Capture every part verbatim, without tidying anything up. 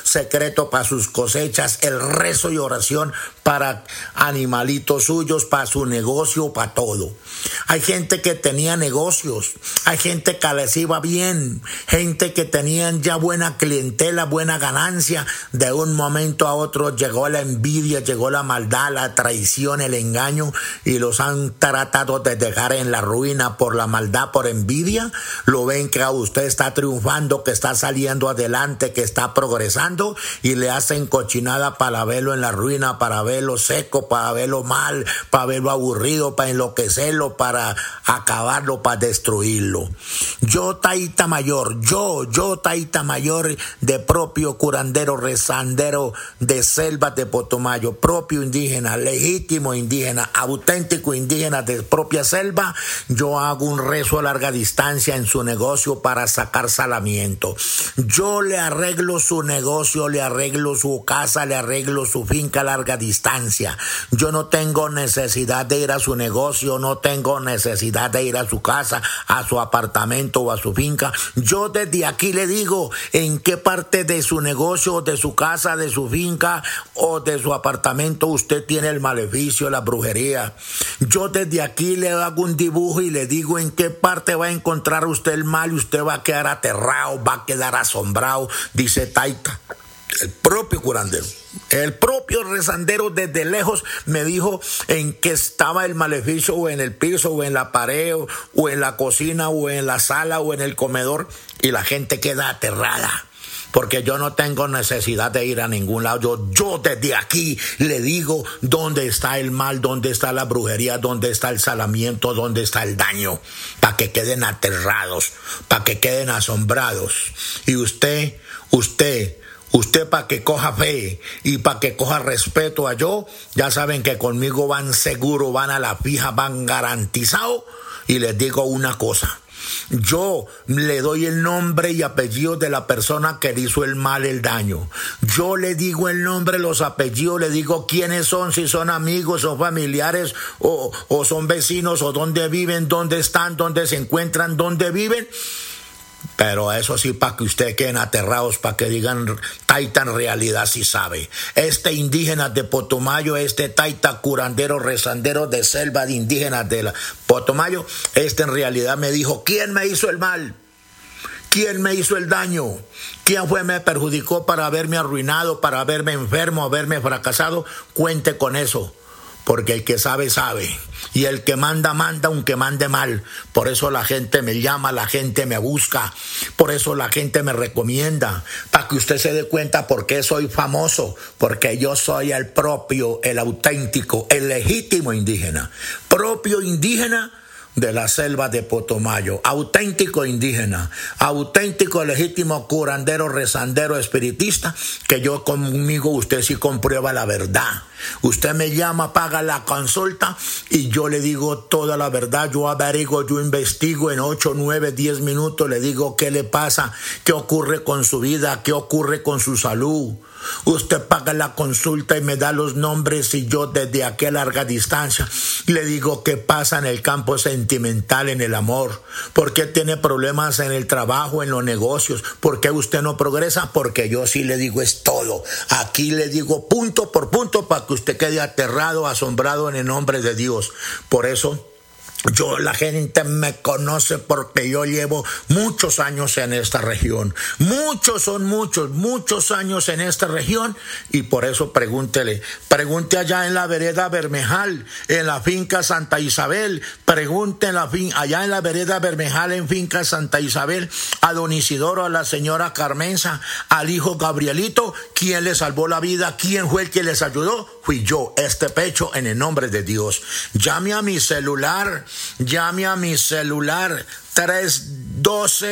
secreto para sus cosechas, el rezo y oración para animalitos suyos, para su negocio, para todo. Hay gente que tenía negocios, hay gente que les iba bien, gente que tenían ya buena clientela, buena ganancia. De un momento a otro llegó la envidia, llegó la maldad, la traición, el engaño, y los han tratado de dejar en la ruina por la maldad, por envidia. Lo ven que usted está triunfando, que está saliendo adelante, que está progresando, y le hacen cochinada para verlo en la ruina, para verlo seco, para verlo mal, para verlo aburrido, para enloquecerlo, para acabarlo, para destruirlo. Yo, Taita Mayor, yo, yo, Taita Mayor, de propio curandero, rezandero de selvas de Putumayo, propio indígena, legítimo indígena, auténtico indígena de propia selva, yo hago un rezo a larga distancia en su negocio para sacar salamiento. Yo le arreglo su negocio, le arreglo su casa, le arreglo su finca a larga distancia. Yo no tengo necesidad de ir a su negocio, no tengo necesidad de ir a su casa, a su apartamento o a su finca. Yo desde aquí le digo en qué parte de su negocio, de su casa, de su finca o de su apartamento usted tiene el maleficio, la brujería. Yo desde aquí le hago un dibujo y le digo en qué parte va a encontrar usted el mal y usted va a quedar aterrado, va a quedar asombrado, dice Taita, el propio curandero. El propio rezandero desde lejos me dijo en que estaba el maleficio, o en el piso, o en la pared, o, o en la cocina, o en la sala, o en el comedor, y la gente queda aterrada. Porque yo no tengo necesidad de ir a ningún lado. Yo, yo desde aquí le digo dónde está el mal, dónde está la brujería, dónde está el salamiento, dónde está el daño, para que queden aterrados, para que queden asombrados. Y usted, usted... Usted para que coja fe y para que coja respeto a yo, ya saben que conmigo van seguro, van a la fija, van garantizado. Y les digo una cosa, yo le doy el nombre y apellido de la persona que le hizo el mal, el daño. Yo le digo el nombre, los apellidos, le digo quiénes son, si son amigos, son familiares o, o son vecinos, o dónde viven, dónde están, dónde se encuentran, dónde viven. Pero eso sí, para que ustedes queden aterrados, para que digan, Taita en realidad sí sabe. Este indígena de Putumayo, este Taita curandero, rezandero de selva de indígenas de la Putumayo, este en realidad me dijo, ¿quién me hizo el mal? ¿Quién me hizo el daño? ¿Quién fue me perjudicó para haberme arruinado, para haberme enfermo, haberme fracasado? Cuente con eso. Porque el que sabe, sabe. Y el que manda, manda, aunque mande mal. Por eso la gente me llama, la gente me busca. Por eso la gente me recomienda. Para que usted se dé cuenta por qué soy famoso. Porque yo soy el propio, el auténtico, el legítimo indígena. Propio indígena de la selva de Putumayo, auténtico indígena, auténtico legítimo curandero, rezandero, espiritista, que yo conmigo usted sí comprueba la verdad. Usted me llama, paga la consulta y yo le digo toda la verdad. Yo averiguo, yo investigo en ocho, nueve, diez minutos, le digo qué le pasa, qué ocurre con su vida, qué ocurre con su salud. Usted paga la consulta y me da los nombres y yo desde aquí a larga distancia le digo qué pasa en el campo sentimental, en el amor. ¿Por qué tiene problemas en el trabajo, en los negocios? ¿Por qué usted no progresa? Porque yo sí le digo es todo. Aquí le digo punto por punto para que usted quede aterrado, asombrado en el nombre de Dios. Por eso yo, la gente me conoce porque yo llevo muchos años en esta región. Muchos, son muchos, muchos años en esta región. Y por eso pregúntele, pregunte allá en la vereda Bermejal, en la finca Santa Isabel. Pregunte en la fin, allá en la vereda Bermejal, en finca Santa Isabel, a don Isidoro, a la señora Carmenza, al hijo Gabrielito. ¿Quién le salvó la vida? ¿Quién fue el que les ayudó? Fui yo, este pecho, en el nombre de Dios. Llame a mi celular. Llame a mi celular tres uno dos,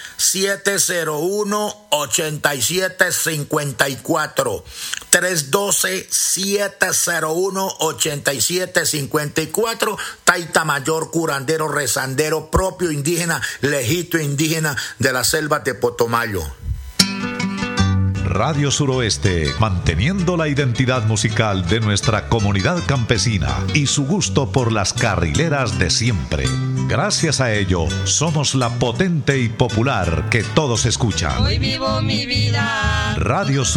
siete cero uno, ocho siete cinco cuatro. tres uno dos, siete cero uno, ocho siete cinco cuatro. Taita Mayor, curandero, rezandero, propio indígena, legítimo indígena de la selva de Putumayo. Radio Suroeste, manteniendo la identidad musical de nuestra comunidad campesina y su gusto por las carrileras de siempre. Gracias a ello, somos la potente y popular que todos escuchan. Hoy vivo mi vida. Radio